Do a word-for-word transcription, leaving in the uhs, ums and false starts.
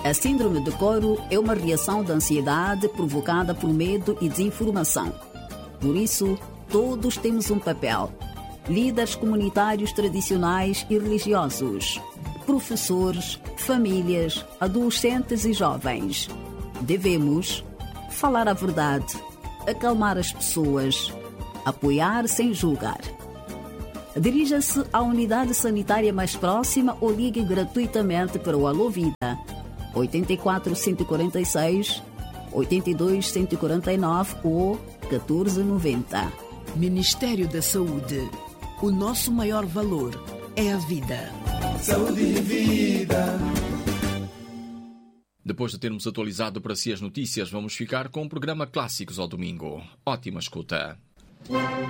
A síndrome de coro é uma reação de ansiedade provocada por medo e desinformação. Por isso, todos temos um papel. Líderes comunitários tradicionais e religiosos, professores, famílias, adolescentes e jovens. Devemos falar a verdade, acalmar as pessoas, apoiar sem julgar. Dirija-se à unidade sanitária mais próxima ou ligue gratuitamente para o Alô Vida oito quatro, cento e quarenta e seis, oito dois, cento e quarenta e nove ou catorze noventa. Ministério da Saúde. O nosso maior valor é a vida. Saúde e vida. Depois de termos atualizado para si as notícias, vamos ficar com o programa Clássicos ao Domingo. Ótima escuta.